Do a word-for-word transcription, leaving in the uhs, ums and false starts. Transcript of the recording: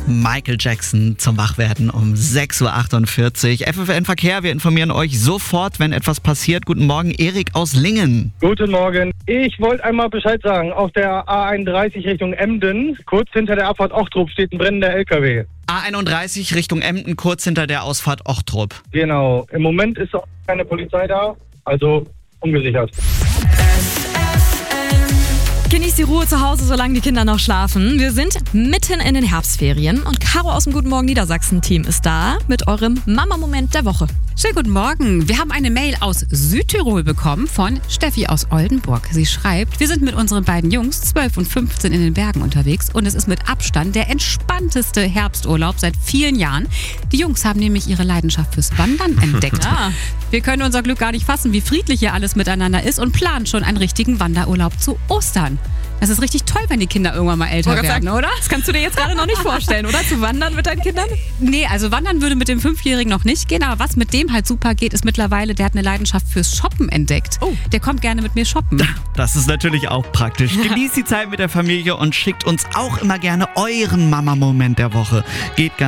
Michael Jackson zum Wachwerden um sechs Uhr achtundvierzig. F F N Verkehr, wir informieren euch sofort, wenn etwas passiert. Guten Morgen, Erik aus Lingen. Guten Morgen. Ich wollte einmal Bescheid sagen. Auf der A einunddreißig Richtung Emden, kurz hinter der Abfahrt Ochtrup, steht ein brennender L K W. A einunddreißig Richtung Emden, kurz hinter der Ausfahrt Ochtrup. Genau. Im Moment ist auch keine Polizei da, also ungesichert. Genießt die Ruhe zu Hause, solange die Kinder noch schlafen. Wir sind mitten in den Herbstferien und Caro aus dem Guten Morgen Niedersachsen-Team ist da mit eurem Mama-Moment der Woche. Schönen guten Morgen. Wir haben eine Mail aus Südtirol bekommen von Steffi aus Oldenburg. Sie schreibt, wir sind mit unseren beiden Jungs, zwölf und fünfzehn, in den Bergen unterwegs und es ist mit Abstand der entspannteste Herbsturlaub seit vielen Jahren. Die Jungs haben nämlich ihre Leidenschaft fürs Wandern entdeckt. Ah. Wir können unser Glück gar nicht fassen, wie friedlich hier alles miteinander ist und planen schon einen richtigen Wanderurlaub zu Ostern. Das ist richtig toll, wenn die Kinder irgendwann mal älter Wollte werden, sagen, oder? Das kannst du dir jetzt gerade noch nicht vorstellen, oder? Zu wandern mit deinen Kindern? Nee, also wandern würde mit dem Fünfjährigen noch nicht gehen, aber was mit dem halt super geht, ist mittlerweile, der hat eine Leidenschaft fürs Shoppen entdeckt. Oh. Der kommt gerne mit mir shoppen. Das ist natürlich auch praktisch. Genießt die Zeit mit der Familie und schickt uns auch immer gerne euren Mama-Moment der Woche. Geht ganz